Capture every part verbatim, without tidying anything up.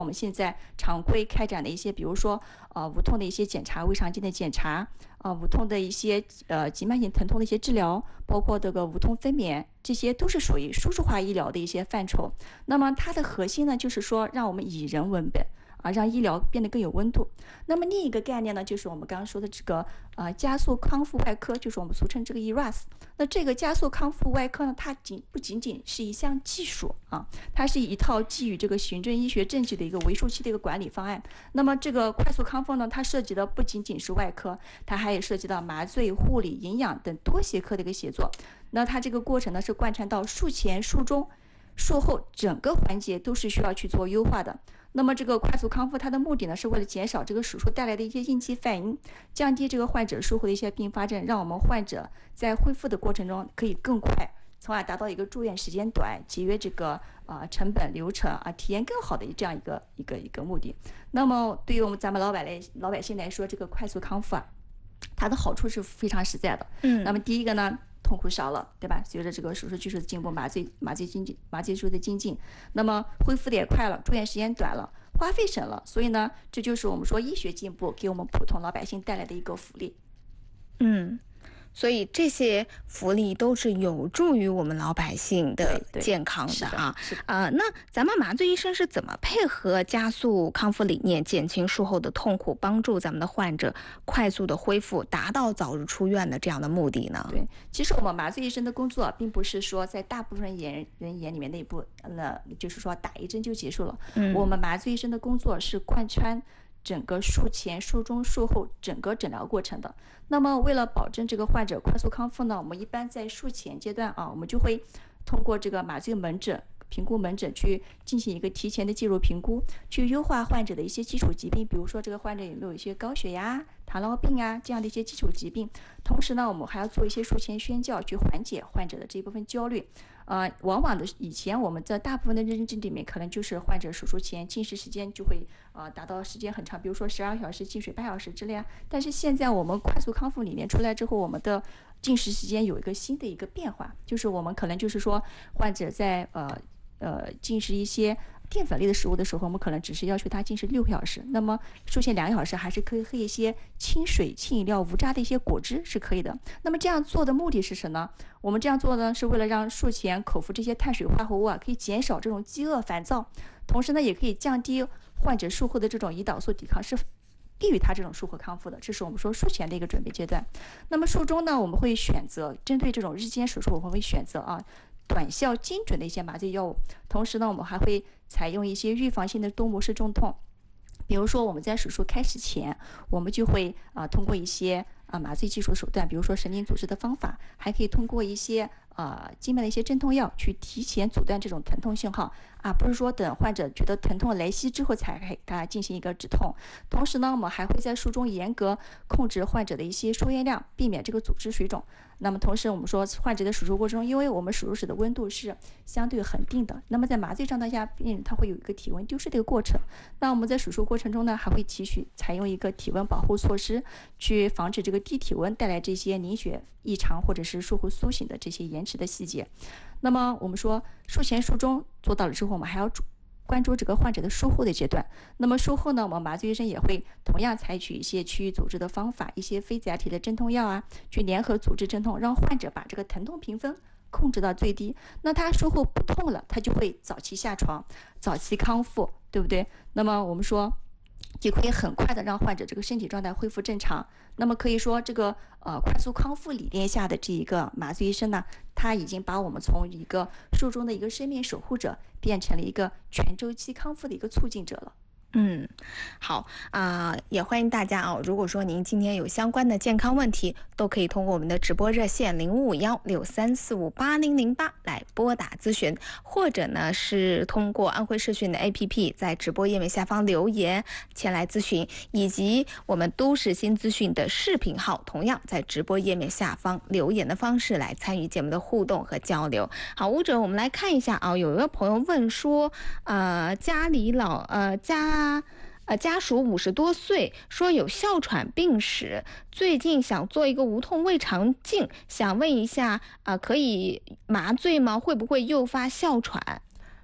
我们现在常规开展的一些，比如说呃无痛的一些检查、胃肠镜的检查，呃无痛的一些呃急慢性疼痛的一些治疗，包括这个无痛分娩，这些都是属于输入化医疗的一些范畴。那么它的核心呢，就是说让我们以人为本。啊，让医疗变得更有温度。那么另一个概念呢，就是我们刚刚说的这个呃加速康复外科，就是我们俗称这个 E R A S。那这个加速康复外科呢，它仅不仅仅是一项技术啊，它是一套基于这个行政医学证据的一个为数期的一个管理方案。那么这个快速康复呢，它涉及的不仅仅是外科，它还有涉及到麻醉、护理、营养等多学科的一个协作。那它这个过程呢，是贯穿到术前、术中、术后整个环节都是需要去做优化的。那么这个快速康复它的目的呢，是为了减少这个手术带来的一些应激反应，降低这个患者术后的一些并发症，让我们患者在恢复的过程中可以更快，从而达到一个住院时间短、节约这个呃成本流程啊，体验更好的这样一个一个一个目的。那么对于我们咱们老百来老百姓来说，这个快速康复啊，它的好处是非常实在的。 嗯， 那么第一个呢，痛苦少了，对吧？随着这个手术技术的进步，麻醉麻醉经济麻醉技术的精进，那么恢复的也快了，住院时间短了，花费省了，所以呢，这就是我们说医学进步给我们普通老百姓带来的一个福利。 嗯。所以这些福利都是有助于我们老百姓的健康的啊。呃，那咱们麻醉医生是怎么配合加速康复理念，减轻术后的痛苦，帮助咱们的患者快速的恢复，达到早日出院的这样的目的呢？ 对，其实我们麻醉医生的工作并不是说在大部分人人眼里面那一步，那就是说打一针就结束了。 嗯， 我们麻醉医生的工作是贯穿整个术前、术中、术后整个诊疗过程的。那么为了保证这个患者快速康复呢，我们一般在术前阶段啊，我们就会通过这个麻醉门诊、评估门诊去进行一个提前的介入评估，去优化患者的一些基础疾病，比如说这个患者有没有一些高血压、糖尿病啊这样的一些基础疾病。同时呢，我们还要做一些术前宣教，去缓解患者的这一部分焦虑。呃，往往的以前我们在大部分的认知里面，可能就是患者手术前进食时间就会呃达到时间很长，比如说十二小时、进水八小时之类啊。但是现在我们快速康复理念出来之后，我们的进食时间有一个新的一个变化，就是我们可能就是说患者在呃呃进食一些淀粉类的食物的时候，我们可能只是要求他进食六个小时，那么术前两个小时还是可以喝一些清水、清饮料、无渣的一些果汁是可以的。那么这样做的目的是什么呢？我们这样做呢，是为了让术前口服这些碳水化合物啊，可以减少这种饥饿、烦躁，同时呢，也可以降低患者术后的这种胰岛素抵抗，是利于他这种术后康复的。这是我们说术前的一个准备阶段。那么术中呢，我们会选择针对这种日间手术，我们会选择啊短效精准的一些麻醉药物，同时呢，我们还会采用一些预防性的多模式镇痛。比如说我们在手术开始前，我们就会啊、呃、通过一些啊、呃、麻醉技术手段，比如说神经组织的方法，还可以通过一些呃静脉的一些镇痛药去提前阻断这种疼痛信号啊，不是说等患者觉得疼痛来袭之后才给他进行一个止痛。同时呢，我们还会在术中严格控制患者的一些输液量，避免这个组织水肿。那么同时我们说患者的手术过程中，因为我们手术室的温度是相对恒定的，那么在麻醉状态下病人他会有一个体温丢失的一个过程。那我们在手术过程中呢，还会提取采用一个体温保护措施，去防止这个低体温带来这些凝血异常或者是术后苏醒的这些延迟的细节。那么我们说术前术中做到了之后，我们还要关注这个患者的术后的阶段。那么术后呢，我们麻醉医生也会同样采取一些区域组织的方法，一些非甾体的镇痛药啊，去联合组织镇痛，让患者把这个疼痛评分控制到最低。那他术后不痛了，他就会早期下床，早期康复，对不对？那么我们说就可以很快的让患者这个身体状态恢复正常。那么可以说这个呃快速康复理念下的这一个麻醉医生呢，他已经把我们从一个术中的一个生命守护者变成了一个全周期康复的一个促进者了。 嗯，好啊、呃，也欢迎大家啊、哦，如果说您今天有相关的健康问题，都可以通过我们的直播热线零五五幺六三四五八零零八来拨打咨询，或者呢是通过安徽视讯的 A P P 在直播页面下方留言前来咨询，以及我们都市新资讯的视频号，同样在直播页面下方留言的方式来参与节目的互动和交流。好，吴者，我们来看一下啊，有一个朋友问说，呃，家里老呃家。呃，家属五十多岁，说有哮喘病史，最近想做一个无痛胃肠镜，想问一下，啊、呃，可以麻醉吗？会不会诱发哮喘？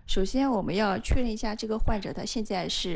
首先我们要确认一下这个患者他现在是